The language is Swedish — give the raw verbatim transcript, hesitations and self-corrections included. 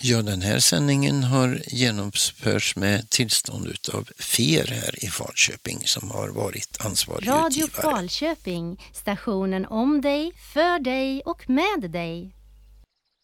Ja, den här sändningen har genomförts med tillstånd av F E R här i Falköping som har varit ansvarig Radio utgivare. Falköping, stationen om dig, för dig och med dig.